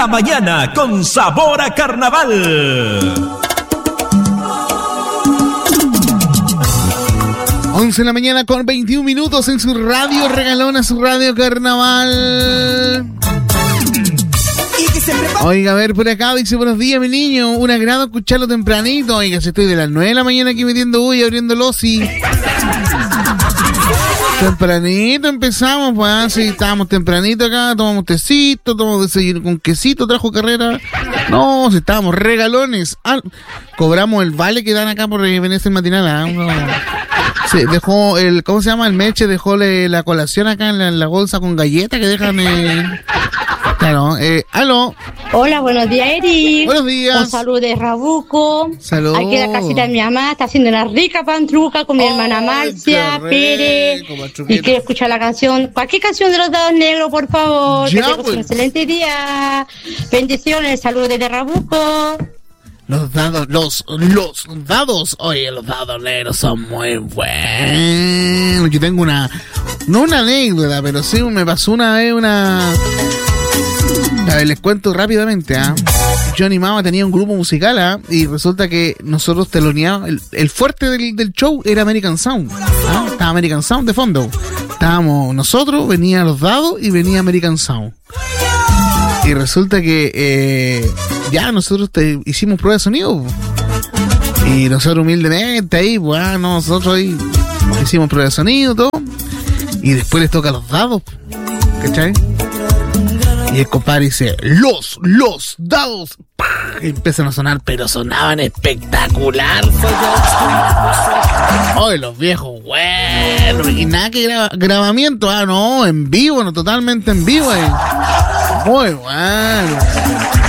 La mañana con sabor a carnaval. 11 de la mañana con 21 minutos en su radio regalona, su radio carnaval. Oiga, a ver, por acá dice: buenos días, mi niño, un agrado escucharlo tempranito. Oiga, si estoy de las 9 de la mañana aquí metiendo bulla, abriendo losi. Tempranito empezamos, pues, sí, estábamos tempranito acá, tomamos tecito, tomamos desayuno con quesito, trajo Carrera. No, si estábamos regalones. Cobramos el vale que dan acá por Venecia Matinal, ¿eh? No. Sí, dejó el, ¿cómo se llama? El Meche dejó la colación acá en la bolsa con galleta que dejan. Claro, aló. Hola, buenos días, Eric. Buenos días. Un saludo de Rabuco. Salud. Aquí en la casita de mi mamá está haciendo una rica pantruca con mi hermana Marcia, Pérez. Y quiero escuchar la canción, cualquier canción de los Dados Negros, por favor. Ya, que tengas pues. un excelente día. Bendiciones, saludos desde Rabuco. Los dados, oye, los dados negros son muy buenos. Yo tengo no una anécdota, pero sí me pasó una vez a ver, les cuento rápidamente, Yo animaba, tenía un grupo musical, y resulta que nosotros teloneábamos, el fuerte del show era American Sound, estaba American Sound de fondo. Estábamos nosotros, venían los dados y venía American Sound. Y resulta que ya nosotros hicimos prueba de sonido. Y nosotros humildemente ahí, pues, nosotros ahí hicimos prueba de sonido, todo. Y después les toca los dados, ¿cachai? Y el compadre dice: los dados. Y empiezan a sonar, pero sonaban espectacular. Oye, los viejos, bueno. Y nada que grabamiento, no, en vivo, no, totalmente en vivo. Muy bueno.